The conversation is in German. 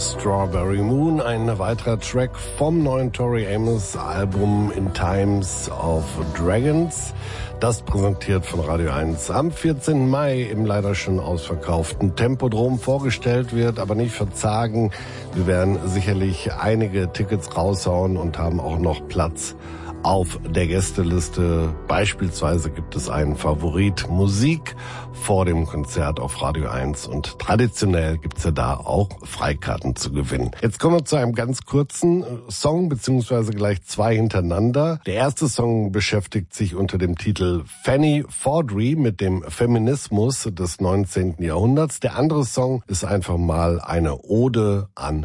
Strawberry Moon, ein weiterer Track vom neuen Tori Amos Album In Times of Dragons. Das präsentiert von Radio 1 am 14. Mai im leider schon ausverkauften Tempodrom vorgestellt wird, aber nicht verzagen. Wir werden sicherlich einige Tickets raushauen und haben auch noch Platz auf der Gästeliste. Beispielsweise gibt es einen Favorit Musik vor dem Konzert auf Radio 1 und traditionell gibt's ja da auch Freikarten zu gewinnen. Jetzt kommen wir zu einem ganz kurzen Song, beziehungsweise gleich zwei hintereinander. Der erste Song beschäftigt sich unter dem Titel Fanny Fordry mit dem Feminismus des 19. Jahrhunderts. Der andere Song ist einfach mal eine Ode an